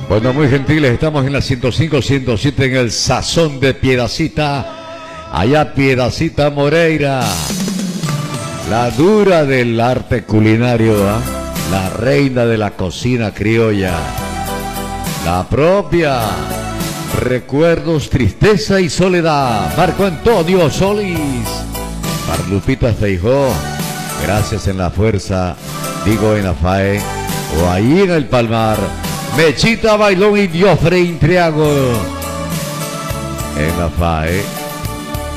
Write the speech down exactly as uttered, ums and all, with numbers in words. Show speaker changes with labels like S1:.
S1: Bueno, muy gentiles, estamos en la ciento cinco, ciento siete en el Sazón de Piedacita. Allá Piedacita Moreira, la dura del arte culinario, ¿eh? La reina de la cocina criolla, la propia. Recuerdos, tristeza y soledad, Marco Antonio Solís. Para Lupita Feijó, gracias en la fuerza, digo en la F A E, o ahí en el Palmar. Mechita Bailón y Diofre Intriago en la F A E.